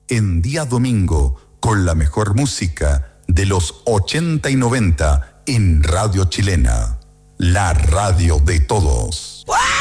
en día domingo con la mejor música de los 80 y 90 en Radio Chilena, la radio de todos.